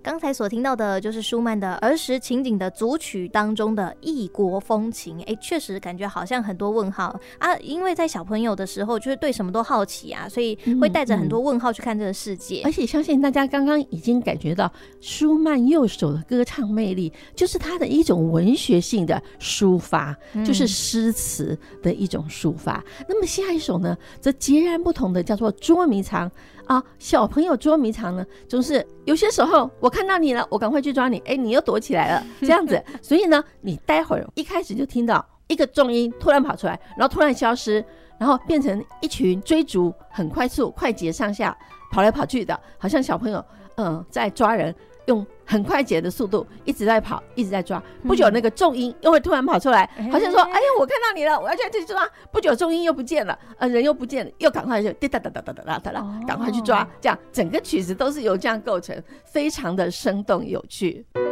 刚才所听到的就是舒曼的儿时情景的组曲当中的异国风情，确实感觉好像很多问号啊，因为在小朋友的时候就是对什么都好奇啊，所以会带着很多问号去看这个世界。 而且相信大家刚刚已经感觉到舒曼右手的歌唱魅力，就是他的一种文学性的抒发，就是诗词的一种抒发。那么下一首呢，则截然不同的，叫做捉迷藏啊。小朋友捉迷藏呢，总是有些时候我看到你了，我赶快去抓你，你又躲起来了，这样子。所以呢，你待会儿一开始就听到一个重音突然跑出来，然后突然消失，然后变成一群追逐，很快速、快捷上下跑来跑去的，好像小朋友在抓人，用很快捷的速度一直在跑，一直在抓。不久那个重音又会突然跑出来，好像说哎呀我看到你了，我要去抓。不久重音又不见了，人又不见了，又赶快就滴答答答答答答答，赶快去抓。这样整个曲子都是由这样构成，非常的生动有趣。